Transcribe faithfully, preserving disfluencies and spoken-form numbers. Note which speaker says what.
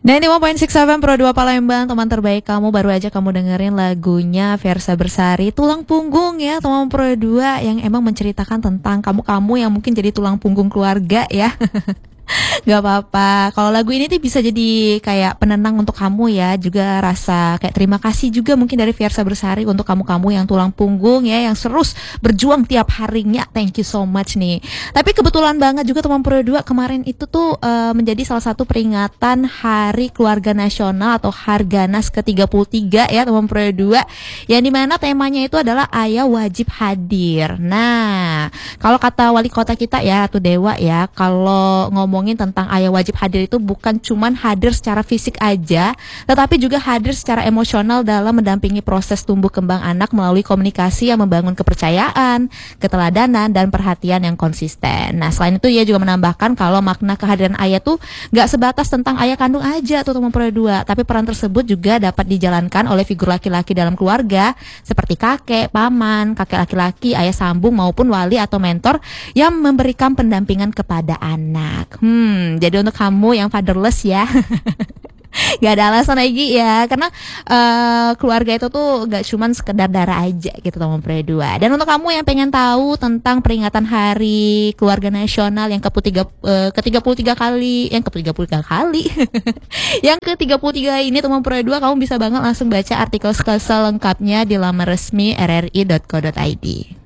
Speaker 1: sembilan puluh lima koma enam Pro dua Palembang, teman terbaik kamu. Baru aja kamu dengerin lagunya Versa Bersari, Tulang Punggung ya teman Pro dua, yang emang menceritakan tentang kamu-kamu yang mungkin jadi tulang punggung keluarga ya. Gak apa-apa. Kalau lagu ini tuh bisa jadi kayak penenang untuk kamu ya. Juga rasa kayak terima kasih juga mungkin dari Versa Bersari untuk kamu-kamu yang tulang punggung ya, yang terus berjuang tiap harinya. Thank you so much nih. Tapi kebetulan banget juga teman Pro dua, kemarin itu tuh uh, menjadi salah satu peringatan Hari Keluarga Nasional atau Harganas ke tiga puluh tiga ya teman Pro dua, yang dimana temanya itu adalah ayah wajib hadir. Nah, kalau kata wali kota kita ya, Ratu Dewa ya, kalau ngomong ngomongin tentang ayah wajib hadir itu bukan cuman hadir secara fisik aja, tetapi juga hadir secara emosional dalam mendampingi proses tumbuh kembang anak melalui komunikasi yang membangun kepercayaan, keteladanan, dan perhatian yang konsisten. Nah, selain itu ia juga menambahkan kalau makna kehadiran ayah tuh gak sebatas tentang ayah kandung aja tuh teman Pro dua, tapi peran tersebut juga dapat dijalankan oleh figur laki-laki dalam keluarga seperti kakek, paman, kakek laki-laki, ayah sambung maupun wali atau mentor yang memberikan pendampingan kepada anak. Hmm, jadi untuk kamu yang fatherless ya, gak ada alasan lagi ya, karena uh, keluarga itu tuh gak cuman sekedar darah aja gitu teman Pro dua. Dan untuk kamu yang pengen tahu tentang peringatan Hari Keluarga Nasional yang ke tiga puluh tiga kali, yang ke tiga puluh tiga kali, yang ke tiga puluh tiga ini teman Pro dua, kamu bisa banget langsung baca artikel selengkapnya di laman resmi r r i dot co dot i d.